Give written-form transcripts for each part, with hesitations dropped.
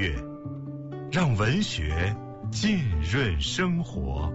悦，让文学浸润生活。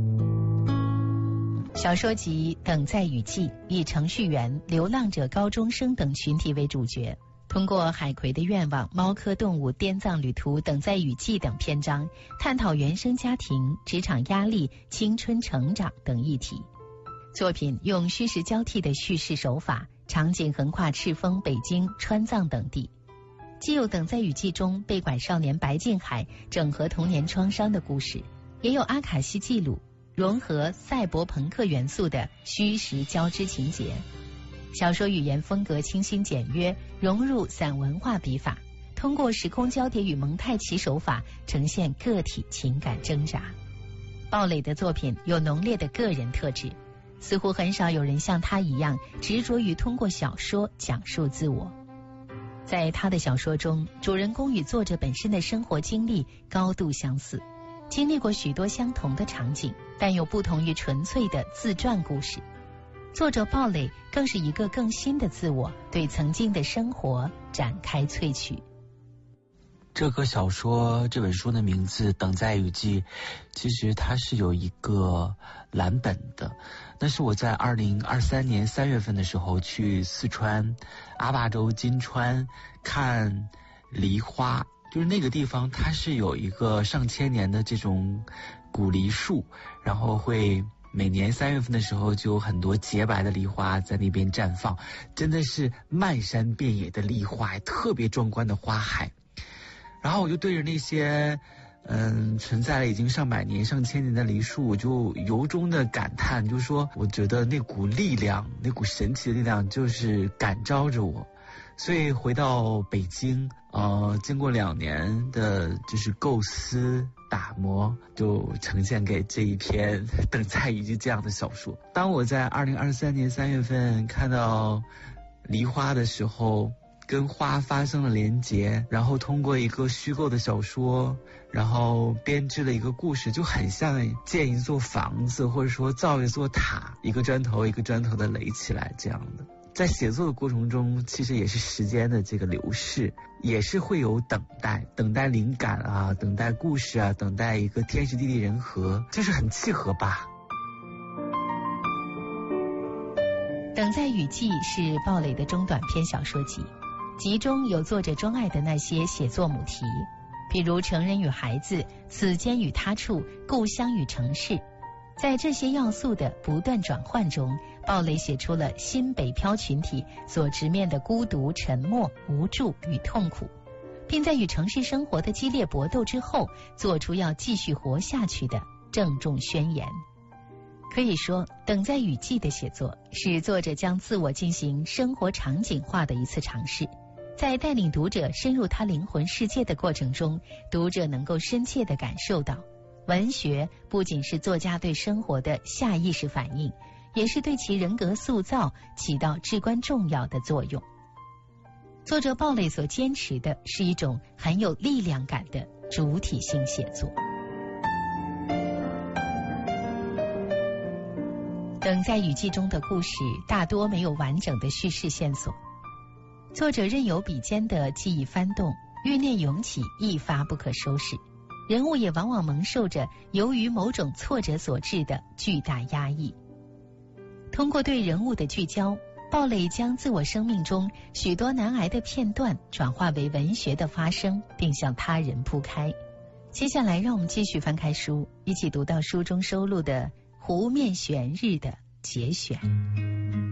小说集《等待雨季》以程序员、流浪者高中生等群体为主角，通过海葵的愿望、猫科动物、滇藏旅途、等待雨季等篇章，探讨原生家庭、职场压力、青春成长等议题。作品用虚实交替的叙事手法，场景横跨赤峰、北京、川藏等地，既有等在雨季中被拐少年白敬海整合童年创伤的故事，也有阿卡西记录融合赛博朋克元素的虚实交织情节。小说语言风格清新简约，融入散文化笔法，通过时空交叠与蒙太奇手法呈现个体情感挣扎。鲍蕾的作品有浓烈的个人特质，似乎很少有人像他一样执着于通过小说讲述自我。在他的小说中，主人公与作者本身的生活经历高度相似，经历过许多相同的场景，但又不同于纯粹的自传故事。作者鲍蕾更是一个更新的自我，对曾经的生活展开萃取。 这个小说这本书的名字《等待雨季》，其实它是有一个蓝本的。那是我在2023年3月份的时候去四川阿坝州金川看梨花，就是那个地方它是有一个上千年的这种古梨树，然后会每年3月份的时候就有很多洁白的梨花在那边绽放，真的是漫山遍野的梨花，特别壮观的花海。然后我就对着那些存在了已经上百年上千年的梨树，我就由衷的感叹，就是说我觉得那股力量，那股神奇的力量就是感召着我。所以回到北京经过2年的就是构思打磨，就呈现给这一篇《等待雨季》这样的小说。当我在2023年3月份看到梨花的时候，跟花发生了连结，然后通过一个虚构的小说，然后编织了一个故事，就很像建一座房子，或者说造一座塔，一个砖头一个砖头的垒起来这样的。在写作的过程中，其实也是时间的这个流逝，也是会有等待灵感啊，等待故事啊，等待一个天时地利人和，就是很契合吧。 等待雨季是鲍蕾的中短篇小说集，集中有作者钟爱的那些写作母题，比如成人与孩子、此间与他处、故乡与城市。在这些要素的不断转换中，鲍蕾写出了新北漂群体所直面的孤独、沉默、无助与痛苦，并在与城市生活的激烈搏斗之后，做出要继续活下去的郑重宣言。可以说，等待雨季的写作是作者将自我进行生活场景化的一次尝试。在带领读者深入他灵魂世界的过程中，读者能够深切地感受到，文学不仅是作家对生活的下意识反应，也是对其人格塑造起到至关重要的作用。作者鲍蕾所坚持的是一种很有力量感的主体性写作。等在雨季中的故事大多没有完整的叙事线索，作者任由笔尖的记忆翻动，欲念涌起，一发不可收拾。人物也往往蒙受着由于某种挫折所致的巨大压抑。通过对人物的聚焦，鲍蕾将自我生命中许多难挨的片段转化为文学的发声，并向他人铺开。接下来让我们继续翻开书，一起读到书中收录的《湖面悬日》的节选。